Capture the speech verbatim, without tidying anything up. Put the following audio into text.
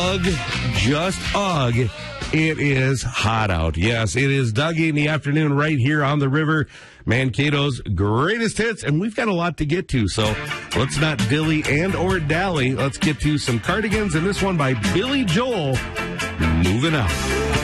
ugh, just ugh. It is hot out. Yes, it is Dougie in the afternoon right here on the river. Mankato's greatest hits, and we've got a lot to get to, so let's not dilly and or dally. Let's get to some Cardigans, and this one by Billy Joel, Moving Out.